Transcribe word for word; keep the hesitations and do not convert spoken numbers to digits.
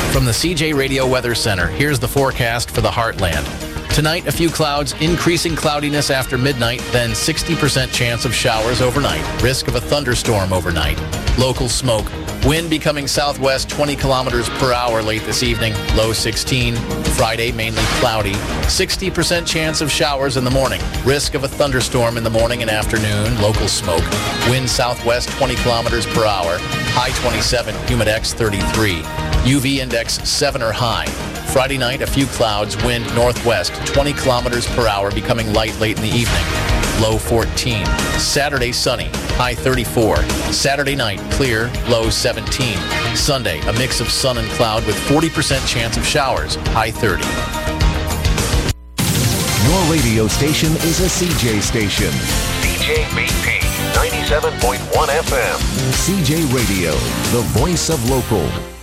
From the C J Radio Weather Center, here's the forecast for the Heartland. Tonight, a few clouds, increasing cloudiness after midnight, then sixty percent chance of showers overnight. Risk of a thunderstorm overnight. Local smoke. Wind becoming southwest twenty kilometers per hour late this evening. Low sixteen. Friday, mainly cloudy. sixty percent chance of showers in the morning. Risk of a thunderstorm in the morning and afternoon. Local smoke. Wind southwest twenty kilometers per hour. High twenty-seven. Humidex thirty-three. U V index seven or high. Friday night, a few clouds, wind northwest, twenty kilometers per hour, becoming light late in the evening. Low fourteen. Saturday, sunny, high thirty-four. Saturday night, clear, low seventeen. Sunday, a mix of sun and cloud with forty percent chance of showers, high thirty. Your radio station is a C J station. C J B P ninety-seven point one F M. C J Radio, the voice of local.